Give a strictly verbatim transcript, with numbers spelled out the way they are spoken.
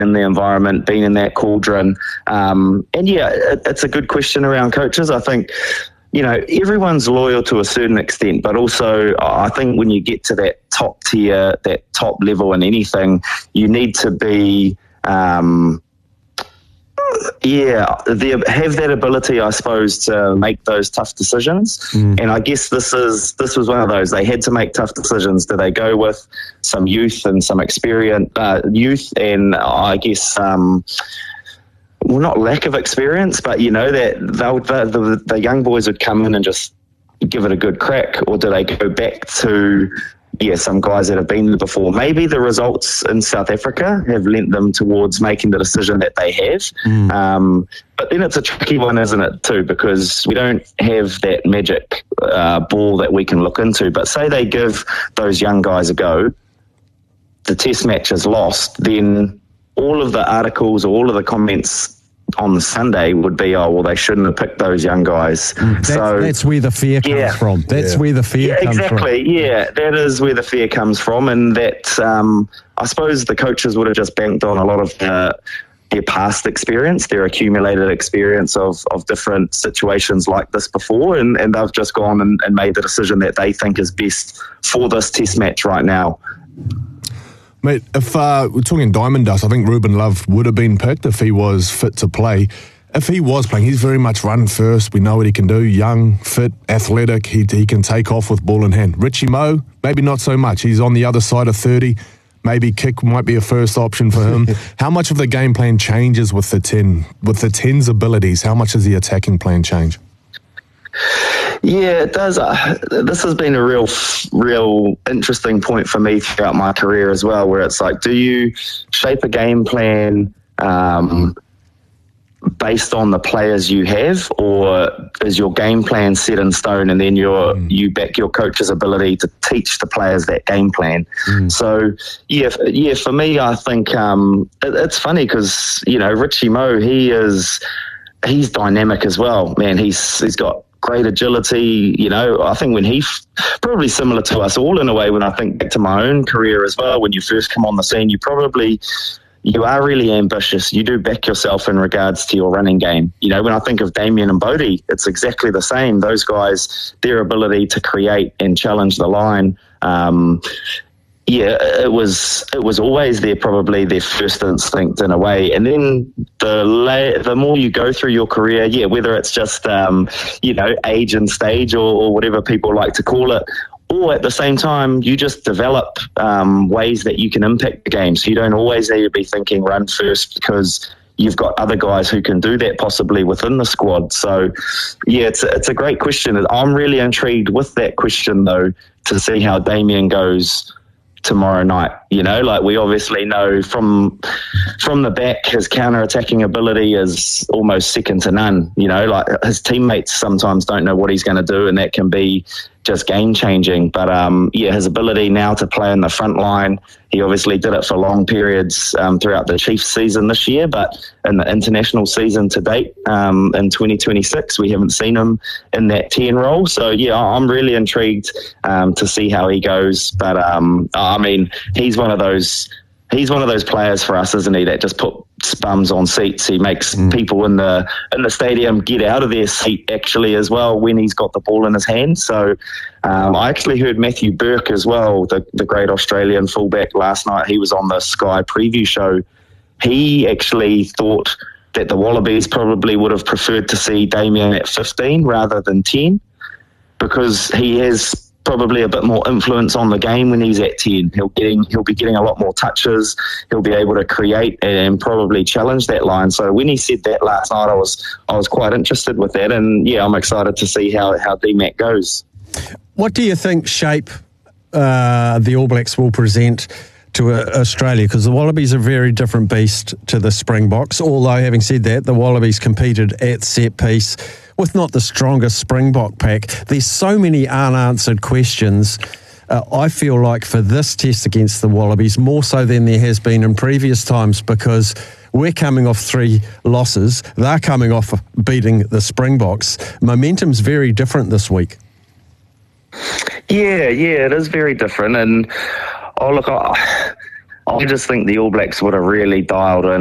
in the environment, been in that cauldron. Um, and yeah, it, it's a good question around coaches. I think, you know, everyone's loyal to a certain extent, but also I think when you get to that top tier, that top level in anything, you need to be, um, yeah, the, have that ability, I suppose, to make those tough decisions. Mm. And I guess this is this was one of those. They had to make tough decisions. Do they go with some youth and some experience, uh, youth and I guess, um, well, not lack of experience, but, you know, that they'll, the, the, the young boys would come in and just give it a good crack, or do they go back to, yeah, some guys that have been there before? Maybe the results in South Africa have lent them towards making the decision that they have. Mm. Um, but then it's a tricky one, isn't it, too, because we don't have that magic uh, ball that we can look into. But say they give those young guys a go, the test match is lost, then all of the articles or all of the comments on the Sunday would be, oh, well, they shouldn't have picked those young guys. Mm, that's, so that's where the fear comes yeah. from. That's yeah. where the fear yeah, comes exactly. from. Yeah, that is where the fear comes from. And that, um, I suppose the coaches would have just banked on a lot of uh, their past experience, their accumulated experience of, of different situations like this before. And, and they've just gone and, and made the decision that they think is best for this test match right now. Mate, if uh, we're talking diamond dust, I think Ruben Love would have been picked if he was fit to play. If he was playing, he's very much run first. We know what he can do. Young, fit, athletic. He he can take off with ball in hand. Richie Moe, maybe not so much. He's on the other side of thirty. Maybe kick might be a first option for him. How much of the game plan changes with the ten? With the ten's abilities, how much does the attacking plan change? Yeah, it does. Uh, this has been a real, real interesting point for me throughout my career as well, where it's like, do you shape a game plan um, based on the players you have, or is your game plan set in stone and then you're, mm. you back your coach's ability to teach the players that game plan? Mm. So, yeah, yeah, for me, I think um, it, it's funny because, you know, Richie Moe, he is, he's dynamic as well, man. He's He's got great agility, you know. I think when he, probably similar to us all in a way, when I think back to my own career as well, when you first come on the scene, you probably, you are really ambitious. You do back yourself in regards to your running game. You know, when I think of Damien and Bodie, it's exactly the same. Those guys, their ability to create and challenge the line, um, yeah, it was it was always their probably their first instinct in a way. And then the la- the more you go through your career, yeah, whether it's just um, you know, age and stage or, or whatever people like to call it, or at the same time you just develop um, ways that you can impact the game. So you don't always need to be thinking run first, because you've got other guys who can do that possibly within the squad. So, yeah, it's a, it's a great question. I'm really intrigued with that question, though, to see how Damien goes tomorrow night. You know, like, we obviously know from from the back his counter-attacking ability is almost second to none. You know, like, his teammates sometimes don't know what he's going to do, and that can be just game-changing. But, um, yeah, his ability now to play in the front line, he obviously did it for long periods um, throughout the Chiefs season this year, but in the international season to date um, in twenty twenty-six, we haven't seen him in that ten role. So, yeah, I'm really intrigued um, to see how he goes. But, um, I mean, he's one of those... He's one of those players for us, isn't he, that just puts bums on seats. He makes mm. people in the in the stadium get out of their seat, actually, as well, when he's got the ball in his hand. So um, I actually heard Matthew Burke as well, the, the great Australian fullback, last night. He was on the Sky preview show. He actually thought that the Wallabies probably would have preferred to see Damien at fifteen rather than ten, because he has probably a bit more influence on the game when he's at ten. He'll getting he'll be getting a lot more touches. He'll be able to create and probably challenge that line. So when he said that last night, I was I was quite interested with that, and yeah, I'm excited to see how how D-Mac goes. What do you think shape uh, the All Blacks will present to uh, Australia? Because the Wallabies are a very different beast to the Springboks. Although, having said that, the Wallabies competed at set piece with not the strongest Springbok pack. There's so many unanswered questions, uh, I feel like, for this test against the Wallabies, more so than there has been in previous times, because we're coming off three losses. They're coming off beating the Springboks. Momentum's very different this week. Yeah, yeah, it is very different. And, oh, look, I, I just think the All Blacks would have really dialed in